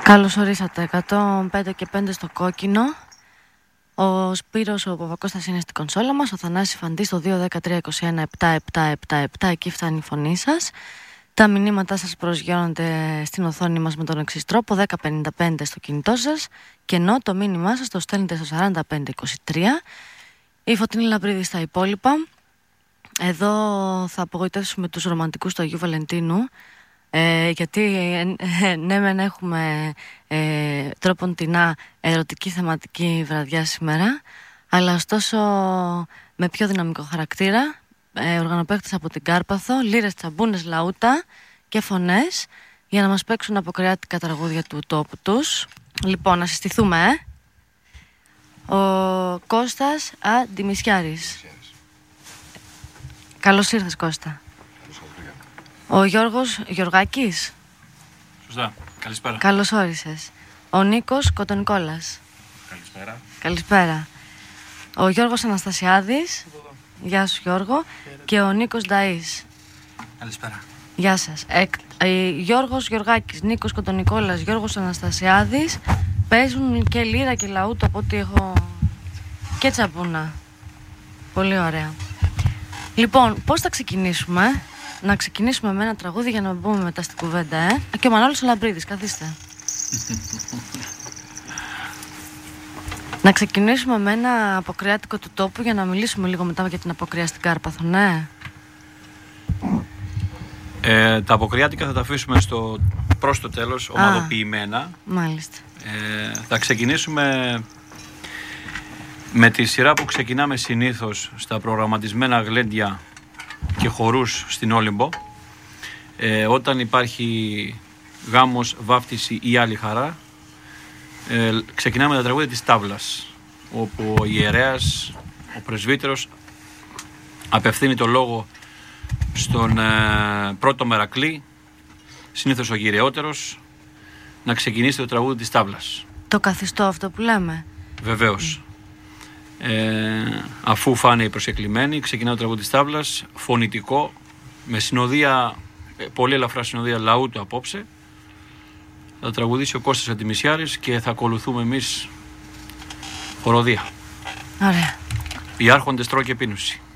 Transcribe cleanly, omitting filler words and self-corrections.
Καλώς ορίσατε. 105 και 5 στο κόκκινο. Ο Σπύρος ο Παπακώστας είναι στην κονσόλα μας. Ο Θανάσης Φαντής στο 2-13-21-7-7-7-7. Εκεί φτάνει η φωνή σας. Τα μηνύματά σας προσγειώνονται στην οθόνη μας με τον εξής τρόπο: 1055 στο κινητό σας, και ενώ το μήνυμά σας το στέλνετε στο 4523. Η Φωτεινή Λαμπρίδη στα υπόλοιπα. Εδώ θα απογοητεύσουμε τους ρομαντικούς του Αγίου Βαλεντίνου, γιατί ναι μεν έχουμε τρόποντινά ερωτική θεματική βραδιά σήμερα, αλλά ωστόσο με πιο δυναμικό χαρακτήρα, οργανοπαίκτες από την Κάρπαθο, λύρες, τσαμπούνες, λαούτα και φωνές για να μας παίξουν αποκριάτικα τραγούδια του τόπου τους. Λοιπόν, να συστηθούμε, Ο Κώστας Αντιμισιάρης. Καλώς ήρθες, Κώστα. Ο Γιώργος Γεωργάκης. Σωστά. Καλησπέρα. Καλώς όρισες. Ο Νίκος Κοτονικόλας. Καλησπέρα. Καλησπέρα. Ο Γιώργος Αναστασιάδης. Γεια σου, Γιώργο. Και ο Νίκος Νταΐς. Καλησπέρα. Γεια σας. Γιώργος Γεωργάκης, Νίκος Κοτονικόλας, Γιώργος Αναστασιάδης. Παίζουν και λύρα και λαούτο, από ό,τι έχω, και τσαμπούνα. Πολύ ωραία. Λοιπόν, πώς θα ξεκινήσουμε? Να ξεκινήσουμε με ένα τραγούδι για να μπούμε μετά στην κουβέντα, Και ο Μανώλης ο Λαμπρίδης, καθίστε. Να ξεκινήσουμε με ένα αποκριάτικο του τόπου για να μιλήσουμε λίγο μετά για την αποκριά στην Κάρπαθο, ναι. Τα αποκριάτικα θα τα αφήσουμε προς το τέλος, ομαδοποιημένα. Μάλιστα. Θα ξεκινήσουμε με τη σειρά που ξεκινάμε συνήθως στα προγραμματισμένα γλέντια και χορούς στην Όλυμπο, όταν υπάρχει γάμος, βάφτιση ή άλλη χαρά. Ξεκινάμε τα τραγούδια της τάβλας, όπου ο ιερέας, ο πρεσβύτερος, απευθύνει το λόγο στον πρώτο μερακλή, συνήθως ο γυρεότερος, να ξεκινήσει το τραγούδι της τάβλας. Το καθιστό αυτό που λέμε. Βεβαίως. Αφού φάνε οι προσκεκλημένοι, ξεκινά το τραγούδι της τάβλας, φωνητικό, με συνοδεία, πολύ ελαφρά συνοδεία λαού του απόψε. Θα τραγουδήσει ο Κώστας Αντιμισιάρης και θα ακολουθούμε εμείς χοροδία. Ωραία. Οι άρχοντες τρώω και πίνουση.